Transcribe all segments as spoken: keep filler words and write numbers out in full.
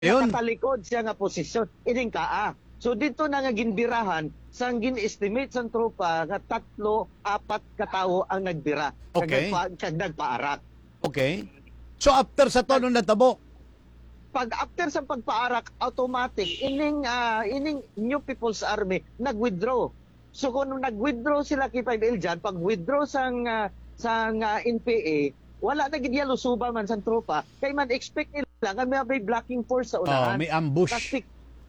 Yun. Nakatalikod siya nga posisyon. Ining kaa. So dito na nga ginbirahan sang gin-estimate sang tropa nga tatlo, apat katawo ang nagbira. Okay. Kag, kag nagpaarak. Okay. So after sa tono natabo, Pag after sa pagpaarak, automatic ining ah, ining New People's Army nag-withdraw. So kung nag-withdraw sila kay five L dyan, pag withdraw sang ah, sang ah, N P A, wala na gid lusuba man sang tropa. Kay man expect nila nga may blocking force sa oh, unahan. may ambush. Kasi,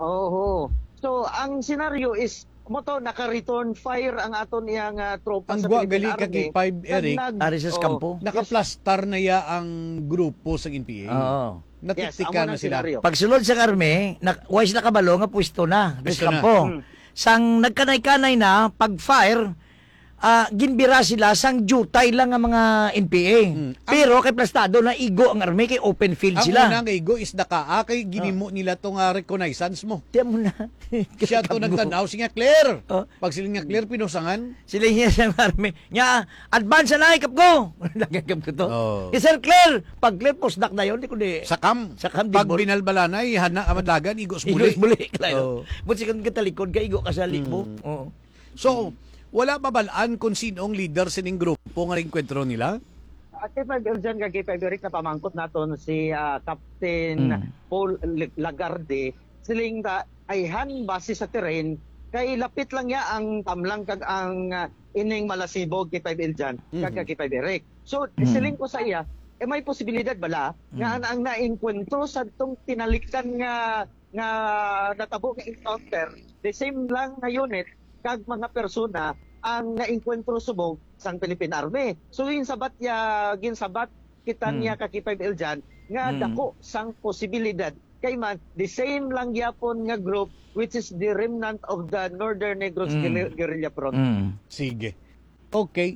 oh, so ang scenario is mo to naka-return fire ang aton iyang uh, tropa Ang sa gwa Philippine gali kag Army. five Eric, Nag- Ari sa oo. kampo. nakaplastar na ya ang grupo sa N P A. Oo. Yes, Natiktika amo na ng sila. senaryo. Pag sulod sa karme, na, wise na kabalo nga pwesto na. Pwesto Sa na. kampo. Hmm. Sang nagkanay-kanay na, pag fire, ah, ginbira sila sang jutay lang ang mga N P A. Hmm. Pero kay plastado na igo ang army, kay open field Ang sila. unang igo is nakaa kay ginimo nila tong uh, reconnaissance mo. Tiyan mo na. Siya to nagtanaw siya clear. Oh. Pag sila nga clear pinusangan. Sila niya sa army. Nya, advance na ikap ko. Nagagap ko to. Oh. Eh, sir, clear. Pag clear, postdoc na yun. Di ko di. Sakam. Sakam, di Pag bol- binalbalanay hana amadagan igos Igos muli. muli. Claro. Oh. Buti siya katalikod ka, igo ka sa likbo. Hmm. Oo. So, wala pa balaan kung sinong leader sining grupo nga rinkwentro nila? At kay five L dyan, kay five Eric na pamangkot naton si ah, Captain Hmm. Paul Lagarde. Siling ta ayhan base sa terrain kay lapit lang ya ang tamlang kag ang ah, ining malasibog kay five L dyan kag Mhm. kay five Eric. So Mhm. siling ko sa iya eh may posibilidad bala nga ang, ang naengkwentro sa tong tinalikan nga nga natabo nga encounter the same lang nga unit kag mga persona ang naengkwentro subong sang Philippine Army. So yung sabat ya ginsabat kita Mm. niya ka kay five L dyan nga Mm. dako sang posibilidad kay man the same lang yapon nga group which is the remnant of the Northern Negros Mm. Guerrilla- Guerrilla Front. Mm. Sige. Okay.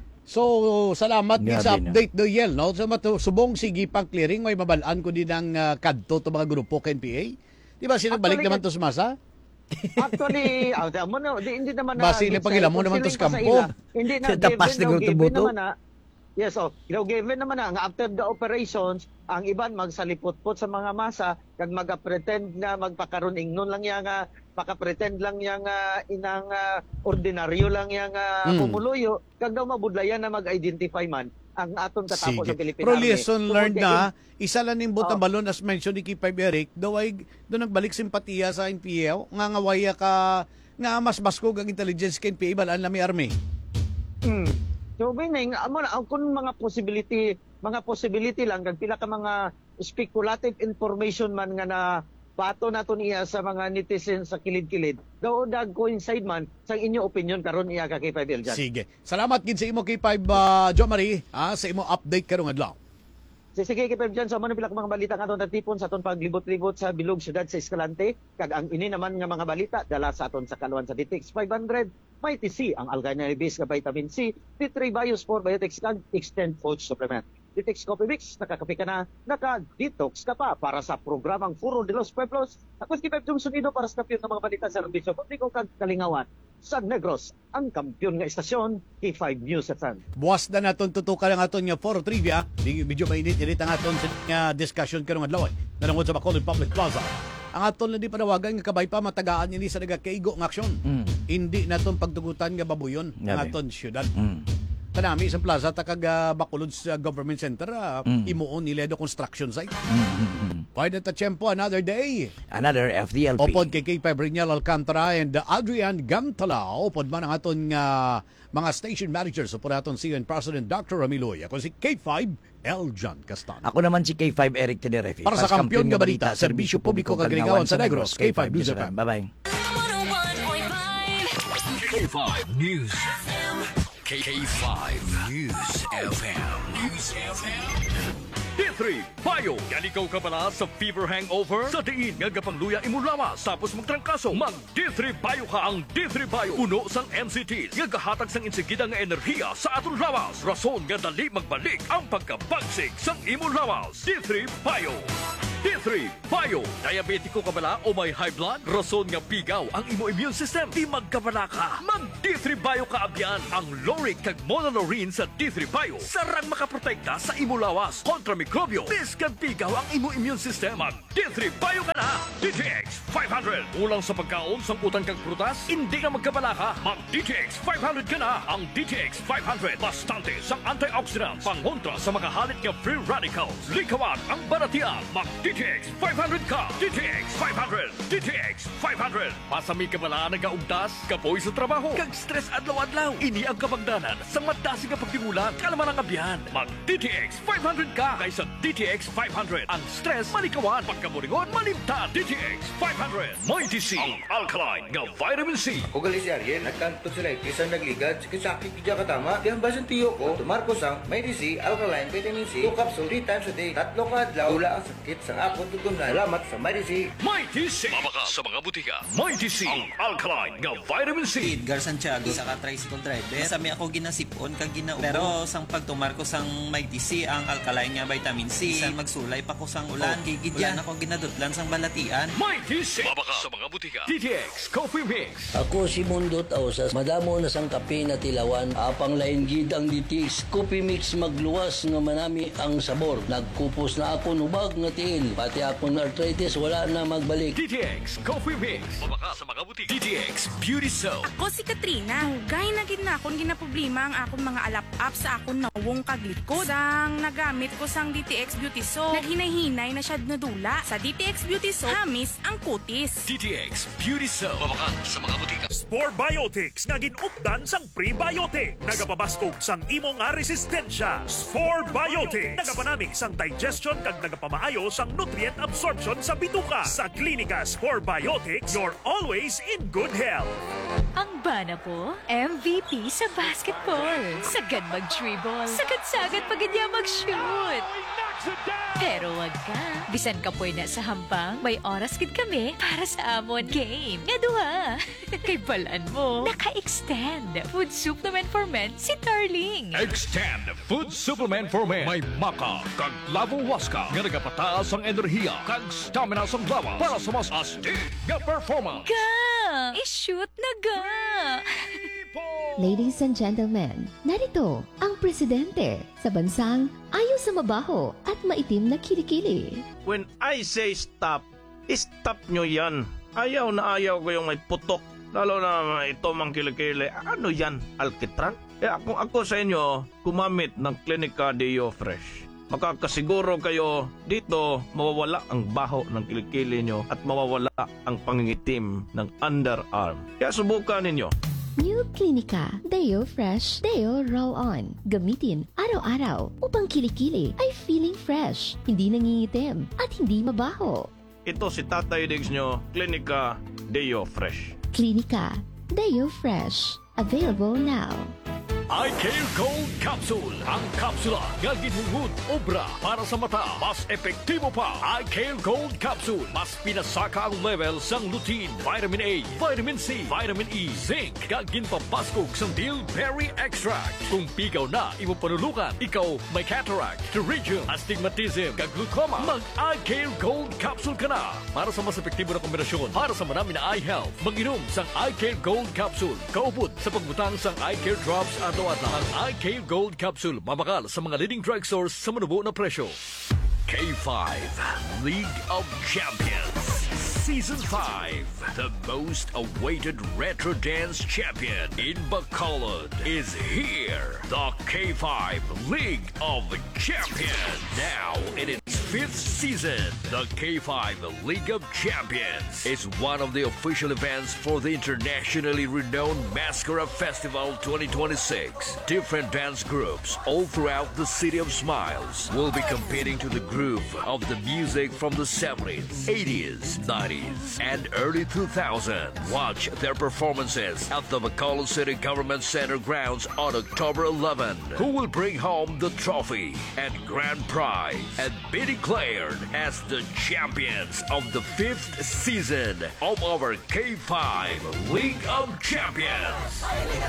So, salamat din Grabe sa na. update do Yel, no? So, matu- subong sige pang clearing, may mabalaan ko din ang uh, kadto to mga grupo ka N P A. Di ba sila balik Actually, naman to sa masa? Actually, ah, uh, mo na, di, hindi naman na Base na pagila mo naman to sa kampo. Hindi na Sa tapas given, na no, grupo given boto. naman na. Yes, oh, you given naman na nga after the operations, ang iban magsalipot-pot sa mga masa kag maga-pretend na magpakaroon ingnon lang yang nga maka-pretend lang yang ah, inang ah, ordinaryo lang yang uh, Mm. pumuluyo kag daw mabudlayan na mag-identify man ang aton katapos sa Sige. Philippine Pero Army. lesson So, learned kaya- na, isa lang nimbot ang Oh. balon as mentioned ni Kipay Eric, daw ay doon nagbalik simpatiya sa N P A, nga ngawaya ka, nga mas baskog ang intelligence ka N P A, balaan na may army. Hmm. So meaning amo na kung mga possibility mga possibility lang kag pila ka mga speculative information man nga na bato naton iya sa mga netizens sa kilid-kilid daw dag coincide man sa inyo opinion karon iya ka kay five L dyan. Sige. Salamat gid sa imo Kipay uh, Jo Marie, ah, sa imo update karong adlaw. Si sige kay five dyan so man pila ka mga balita nga aton natipon sa aton paglibot-libot sa bilog syudad sa Escalante kag ang ini naman nga mga balita dala sa aton sa kaluan sa Ditex five hundred may T C ang alkaline base nga vitamin C, T three Bios for Biotics kag Extend Food Supplement. Ditex Coffee Mix, nakakape ka na, naka-detox ka pa para sa programang Furo de los Pueblos. Ako si Pep Jung Sunido para sa kampiyon ng mga balita sa serbisyo publiko kag kalingawan. Sa Negros, ang kampiyon nga istasyon, K five News at Sun. Buwas na naton tutukan ang aton nga for trivia. Di medyo mainit-init ang aton sa nga discussion karong adlaw. Nanungod sa Bacolod Public Plaza. Ang aton na di panawagan nga kabay pa matagaan ni sa nagakaigo nga aksyon. Mm. Hindi naton pagtugutan nga babuyon ang Grabe. aton syudad. Mm. Tanami sa plaza takag uh, Bacolod sa Government Center uh, Mm. imuon ni Ledo Construction Site. Mm, mm, mm. Why not a tempo another day? Another F D L P. Opod kay K five Rinyal Alcantara and uh, Adrian Gantala. Opod man ang aton uh, mga station managers. Opod aton C N President Doctor Ramiloy. Ako si K five Eljan Castan. Ako naman si K five Eric Tenerife. Para sa kampiyon nga balita, serbisyo publiko kagalingawan sa Negros, K five News F M. Bye-bye. K five News F M. K five News F M. News F M. D three Bayo. Yan ikaw ka pala sa fever hangover? Sa diin nga gapangluya imo lawas tapos magtrangkaso. Mag D three Bayo ka ang D three Bayo. Puno sang N C Ts nga gahatag sang insigida nga enerhiya sa aton lawas. Rason nga dali magbalik ang pagkabagsik sang imo lawas. D three Bayo. D three Bio. Diabetiko ka bala o may high blood? Rason nga pigaw ang imo immune system. Di magkabala ka. Mag D three Bio ka abyan. Ang Loric kag Monolaurin sa D three Bio. Sarang makaprotekta sa imo lawas kontra mikrobyo. Biskan pigaw ang imo immune system. Mag D three Bio ka na. D T X five hundred. Ulang sa pagkaon, sangkutan kag prutas, hindi na magkabala ka. Mag D T X five hundred ka na. Ang D T X five hundred bastante sa antioxidants, pangontra sa mga halit nga free radicals. Likawan ang baratian. Mag D T X five hundred ka. D T X five hundred. D T X five hundred. Pasami ka bala nagaugtas, kapoy sa trabaho, kag stress adlaw-adlaw. Ini ang kabagdanan sa madasi nga pagtingulan, kalaman ang abyan. Mag D T X five hundred ka kaysa D T X five hundred. Ang stress malikawan, pagkamuringon malimtan. D T X five hundred. Mighty C, ang alkaline nga vitamin C. O gali si Ariel, nagkanto sila kisang nagligad, kisakit kidya katama. Di ang basan tiyo ko, tumarko sang may D C, alkaline, vitamin C, two capsule, three times a day, tatlo ka adlaw, tula ang sakit sang akong tutunan. Salamat sa may D C. Mighty C. Mabaka sa mga butika. Mighty C, ang alkaline nga vitamin C. Edgar Santiago sa ka tricycle driver. Sami ako ginasipon kag ginaubo. Pero sang pagtumar ko sang Mighty C ang alkaline nga vitamin C. Sang magsulay pa ko sang ulan. Gigid yan ako ginadutlan sang balatian. Mighty C. Mabaka sa mga butika. D T X Coffee Mix. Ako si Mundot Ausas, madamo na sang kape na tilawan, apang lain gid ang D T X Coffee Mix magluwas nga manami ang sabor. Nagkupos na ako nubag nga tiil, pati akong arthritis wala na magbalik. D T X Coffee Mix. Mabaka sa mga butika. D T X Beauty Soap. Ako si Katrina. Hugay na gid na akong ginaproblema ang akong mga alap-up sa akong nawong kaglikod. Sang nagamit ko sang D T X Beauty Soap, naghinay-hinay na siya nadula. Sa D T X Beauty Soap, hamis ang kutis. D T X Beauty Soap. Mabaka sa mga butika. Spore Biotics nga ginupdan sang prebiotic. Nagapabaskog sang imo nga resistensya. Spore Biotics. Nagapanamig sang digestion kag nagapamaayo sang nutrient absorption sa bituka. Sa Klinika Spore Biotics, you're always in good health. Ang bana po, M V P sa basketball. Sagad mag-dribble. Sagad-sagad pag niya mag-shoot. Pero wag ka. Bisan ka po na sa hambang, may oras gid kami para sa amon game. Nga duha. Kay balaan mo, naka-extend. Food supplement for men si Darling. Extend Food Supplement for Men. May maka, kag labo waska, nga nagapataas ang enerhiya, kag stamina sa lawas para sa mas astig nga performance. Ga! I-shoot na ga! Ladies and gentlemen, narito ang presidente sa bansang ayaw sa mabaho at maitim na kilikili. When I say stop, stop nyo yan. Ayaw na ayaw ko yung may putok. Lalo na ito mang kilikili. Ano yan? Alkitran? Eh kung ako sa inyo, gumamit ng Clinica Deo Fresh. Makakasiguro kayo dito mawawala ang baho ng kilikili nyo at mawawala ang pangingitim ng underarm. Kaya subukan ninyo. New Clinica Deo Fresh Deo Roll-On. Gamitin araw-araw upang kilikili ay feeling fresh, hindi nangingitim at hindi mabaho. Ito si Tatay Diggs nyo, Clinica Deo Fresh. Clinica Deo Fresh. Available now. iCare Gold Capsule. Ang kapsula nga ginhungod obra para sa mata. Mas epektibo pa. iCare Gold Capsule. Mas pinasaka ang level sang lutein, vitamin A, vitamin C, vitamin E, zinc, kag ginpapaskog sang bilberry extract. Kung pigaw na imo panulukan, ikaw may cataract, pterygium, astigmatism, kag glaucoma, mag iCare Gold Capsule ka na. Para sa mas epektibo na kombinasyon para sa marami na eye health, mag-inom sang iCare Gold Capsule. Kaupod sa pagbutang sang iCare Drops at at ang iCare Gold Capsule mabakal sa mga leading drugstores sa manubo na presyo. K five League of Champions Season five. The most awaited retro dance champion in Bacolod is here. The K five League of Champions. Now in its fifth season, the K five League of Champions is one of the official events for the internationally renowned Mascara Festival twenty twenty-six. Different dance groups all throughout the City of Smiles will be competing to the groove of the music from the seventies, eighties, nineties, and early two thousands. Watch their performances at the Bacolod City Government Center grounds on October eleventh. Who will bring home the trophy and grand prize and be declared as the champions of the fifth season of our K five League of Champions.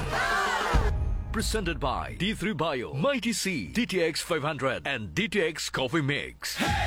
Presented by D three Bio, Mighty C, D T X five hundred, and D T X Coffee Mix.